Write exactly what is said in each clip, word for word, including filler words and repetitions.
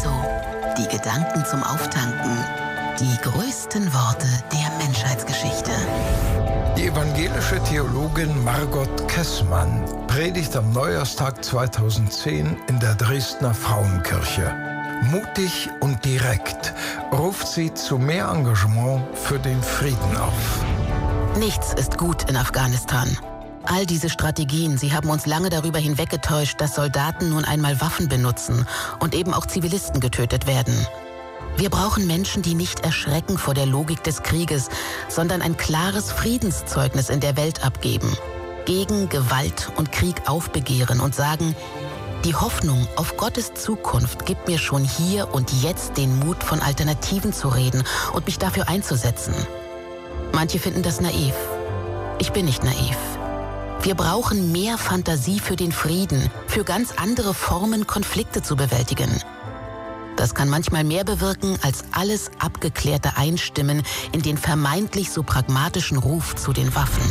Espresso, die Gedanken zum Auftanken, die größten Worte der Menschheitsgeschichte. Die evangelische Theologin Margot Kessmann predigt am Neujahrstag zweitausendzehn in der Dresdner Frauenkirche. Mutig und direkt ruft sie zu mehr Engagement für den Frieden auf. Nichts ist gut in Afghanistan. All diese Strategien, sie haben uns lange darüber hinweggetäuscht, dass Soldaten nun einmal Waffen benutzen und eben auch Zivilisten getötet werden. Wir brauchen Menschen, die nicht erschrecken vor der Logik des Krieges, sondern ein klares Friedenszeugnis in der Welt abgeben, gegen Gewalt und Krieg aufbegehren und sagen, die Hoffnung auf Gottes Zukunft gibt mir schon hier und jetzt den Mut, von Alternativen zu reden und mich dafür einzusetzen. Manche finden das naiv. Ich bin nicht naiv. Wir brauchen mehr Fantasie für den Frieden, für ganz andere Formen, Konflikte zu bewältigen. Das kann manchmal mehr bewirken als alles abgeklärte Einstimmen in den vermeintlich so pragmatischen Ruf zu den Waffen.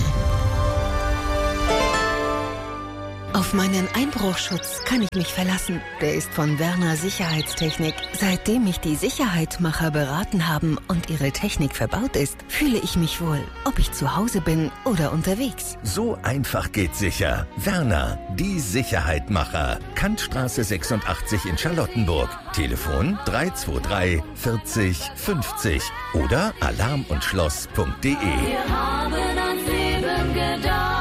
Auf meinen Einbruchschutz kann ich mich verlassen. Der ist von Werner Sicherheitstechnik. Seitdem mich die Sicherheitmacher beraten haben und ihre Technik verbaut ist, fühle ich mich wohl, ob ich zu Hause bin oder unterwegs. So einfach geht sicher. Werner, die Sicherheitmacher. Kantstraße sechsundachtzig in Charlottenburg. Telefon drei zwei drei vierzig fünfzig oder alarm und schloss punkt de. Wir haben ans Leben gedacht.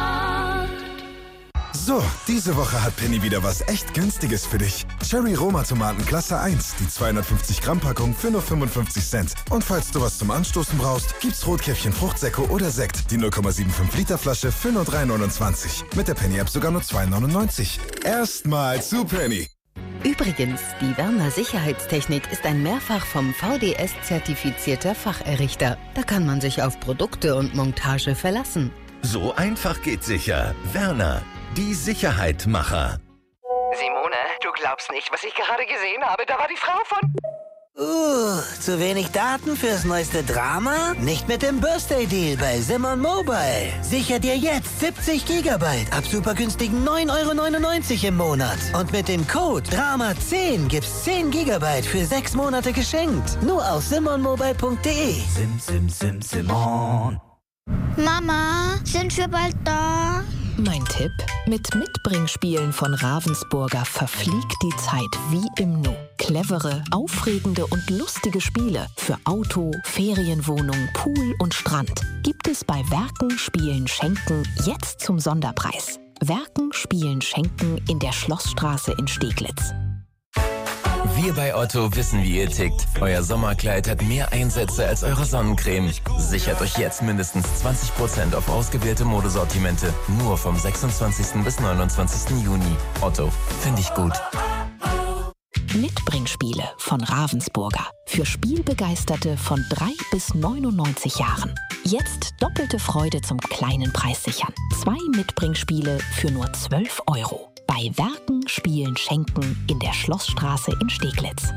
So, diese Woche hat Penny wieder was echt Günstiges für dich. Cherry Roma Tomaten Klasse eins, die zweihundertfünfzig Gramm Packung für nur fünfundfünfzig Cent. Und falls du was zum Anstoßen brauchst, gibt's Rotkäppchen Fruchtsäcke oder Sekt, die null Komma fünfundsiebzig Liter Flasche für nur drei neunundzwanzig. Mit der Penny App sogar nur zwei neunundneunzig. Erstmal zu Penny. Übrigens, die Werner Sicherheitstechnik ist ein mehrfach vom V D S-zertifizierter Facherrichter. Da kann man sich auf Produkte und Montage verlassen. So einfach geht sicher. Werner, die Sicherheitmacher. Simone, du glaubst nicht, was ich gerade gesehen habe. Da war die Frau von... Uh, zu wenig Daten fürs neueste Drama? Nicht mit dem Birthday-Deal bei Simon Mobile. Sicher dir jetzt siebzig Gigabyte ab super günstigen neun Euro neunundneunzig im Monat. Und mit dem Code Drama zehn gibt's zehn Gigabyte für sechs Monate geschenkt. Nur auf simon mobile punkt de. Sim, sim, sim, Simon. Mama, sind wir bald da? Mein Tipp: Mit Mitbringspielen von Ravensburger verfliegt die Zeit wie im Nu. Clevere, aufregende und lustige Spiele für Auto, Ferienwohnung, Pool und Strand gibt es bei Werken, Spielen, Schenken jetzt zum Sonderpreis. Werken, Spielen, Schenken in der Schlossstraße in Steglitz. Wir bei Otto wissen, wie ihr tickt. Euer Sommerkleid hat mehr Einsätze als eure Sonnencreme. Sichert euch jetzt mindestens zwanzig Prozent auf ausgewählte Modesortimente. Nur vom sechsundzwanzigsten bis neunundzwanzigsten Juni. Otto, finde ich gut. Mitbringspiele von Ravensburger. Für Spielbegeisterte von drei bis neunundneunzig Jahren. Jetzt doppelte Freude zum kleinen Preis sichern. Zwei Mitbringspiele für nur zwölf Euro. Bei Werken, Spielen, Schenken in der Schlossstraße in Steglitz.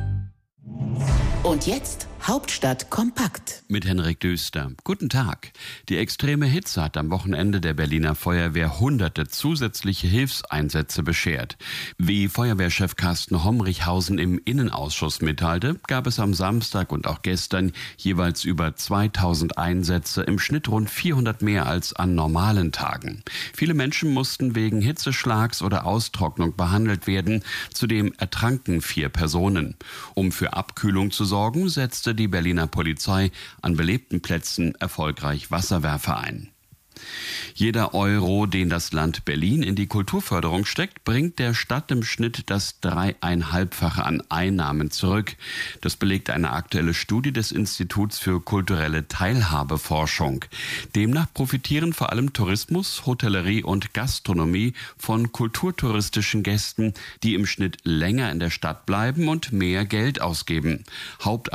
Und jetzt Hauptstadt kompakt. Mit Henrik Düster. Guten Tag. Die extreme Hitze hat am Wochenende der Berliner Feuerwehr hunderte zusätzliche Hilfseinsätze beschert. Wie Feuerwehrchef Carsten Homrichhausen im Innenausschuss mitteilte, gab es am Samstag und auch gestern jeweils über zweitausend Einsätze, im Schnitt rund vierhundert mehr als an normalen Tagen. Viele Menschen mussten wegen Hitzeschlags oder Austrocknung behandelt werden. Zudem ertranken vier Personen. Um für Abkühlung zu sorgen, setzte die Berliner Polizei an belebten Plätzen erfolgreich Wasserwerfer ein. Jeder Euro, den das Land Berlin in die Kulturförderung steckt, bringt der Stadt im Schnitt das dreieinhalbfache an Einnahmen zurück. Das belegt eine aktuelle Studie des Instituts für kulturelle Teilhabeforschung. Demnach profitieren vor allem Tourismus, Hotellerie und Gastronomie von kulturtouristischen Gästen, die im Schnitt länger in der Stadt bleiben und mehr Geld ausgeben.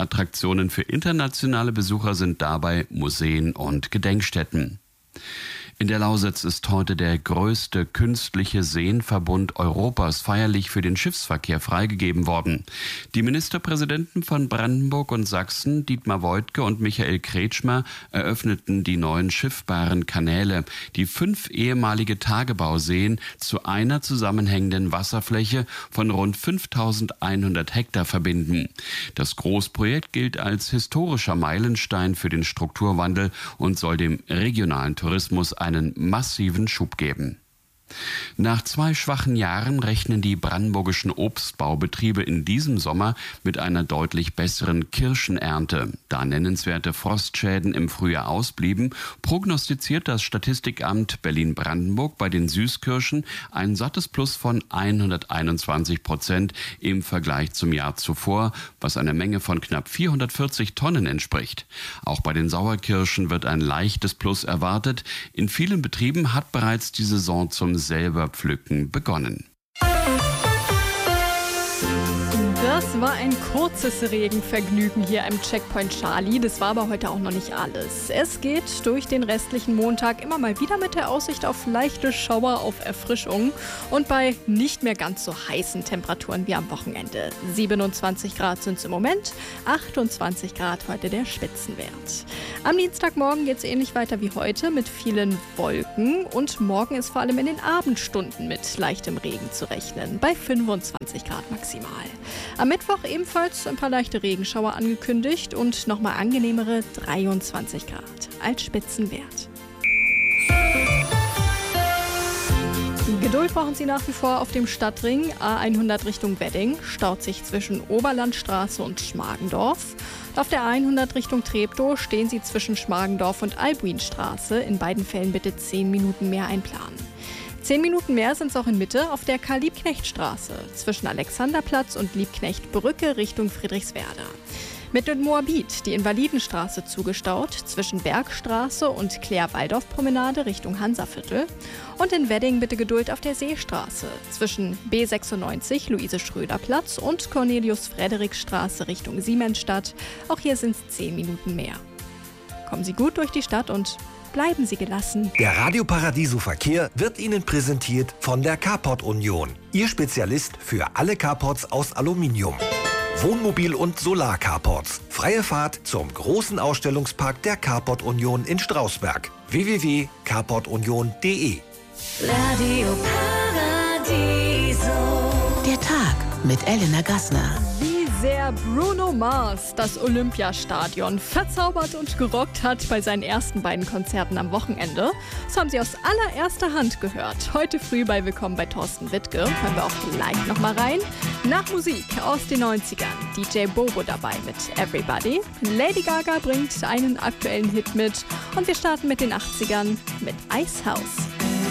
Hauptattraktionen für internationale Besucher sind dabei Museen und Gedenkstätten. In der Lausitz ist heute der größte künstliche Seenverbund Europas feierlich für den Schiffsverkehr freigegeben worden. Die Ministerpräsidenten von Brandenburg und Sachsen, Dietmar Woidke und Michael Kretschmer, eröffneten die neuen schiffbaren Kanäle, die fünf ehemalige Tagebauseen zu einer zusammenhängenden Wasserfläche von rund fünftausendeinhundert Hektar verbinden. Das Großprojekt gilt als historischer Meilenstein für den Strukturwandel und soll dem regionalen Tourismus einen massiven Schub geben. Nach zwei schwachen Jahren rechnen die brandenburgischen Obstbaubetriebe in diesem Sommer mit einer deutlich besseren Kirschenernte. Da nennenswerte Frostschäden im Frühjahr ausblieben, prognostiziert das Statistikamt Berlin-Brandenburg bei den Süßkirschen ein sattes Plus von hunderteinundzwanzig Prozent im Vergleich zum Jahr zuvor, was einer Menge von knapp vierhundertvierzig Tonnen entspricht. Auch bei den Sauerkirschen wird ein leichtes Plus erwartet. In vielen Betrieben hat bereits die Saison zum selber pflücken begonnen. Das war ein kurzes Regenvergnügen hier im Checkpoint Charlie. Das war aber heute auch noch nicht alles. Es geht durch den restlichen Montag immer mal wieder mit der Aussicht auf leichte Schauer, auf Erfrischung und bei nicht mehr ganz so heißen Temperaturen wie am Wochenende. siebenundzwanzig Grad sind es im Moment, achtundzwanzig Grad heute der Spitzenwert. Am Dienstagmorgen geht es ähnlich weiter wie heute mit vielen Wolken und morgen ist vor allem in den Abendstunden mit leichtem Regen zu rechnen, bei fünfundzwanzig Grad maximal. Am Mittwoch ebenfalls ein paar leichte Regenschauer angekündigt und nochmal angenehmere dreiundzwanzig Grad als Spitzenwert. Geduld brauchen Sie nach wie vor auf dem Stadtring. A hundert Richtung Wedding staut sich zwischen Oberlandstraße und Schmargendorf. Auf der hundert Richtung Treptow stehen Sie zwischen Schmargendorf und Albuinstraße. In beiden Fällen bitte zehn Minuten mehr einplanen. Zehn Minuten mehr sind es auch in Mitte auf der Karl-Liebknecht-Straße zwischen Alexanderplatz und Liebknecht-Brücke Richtung Friedrichswerder. Mit dem Moabit die Invalidenstraße zugestaut zwischen Bergstraße und Claire-Waldorf-Promenade Richtung Hansaviertel. Und in Wedding bitte Geduld auf der Seestraße zwischen B sechsundneunzig Luise-Schröder-Platz und Cornelius-Frederik-Straße Richtung Siemensstadt. Auch hier sind es zehn Minuten mehr. Kommen Sie gut durch die Stadt und bleiben Sie gelassen. Der Radio Paradiso Verkehr wird Ihnen präsentiert von der Carport Union. Ihr Spezialist für alle Carports aus Aluminium. Wohnmobil- und Solar-Carports. Freie Fahrt zum großen Ausstellungspark der Carport Union in Strausberg. w w w punkt carport union punkt d e. Radio Paradiso. Der Tag mit Elena Gassner. Sehr Bruno Mars das Olympiastadion verzaubert und gerockt hat bei seinen ersten beiden Konzerten am Wochenende. Das haben Sie aus allererster Hand gehört. Heute früh bei Willkommen bei Thorsten Wittke. Hören wir auch gleich nochmal rein. Nach Musik aus den neunzigern. D J Bobo dabei mit Everybody. Lady Gaga bringt einen aktuellen Hit mit. Und wir starten mit den achtzigern mit Ice House.